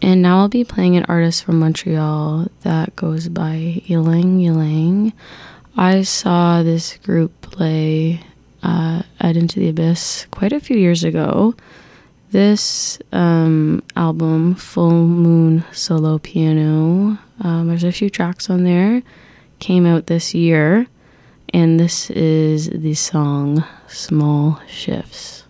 And now I'll be playing an artist from Montreal that goes by Ylang Ylang. I saw this group play at Into the Abyss quite a few years ago. This album, Full Moon Solo Piano, there's a few tracks on there, came out this year, and this is the song Small Shifts.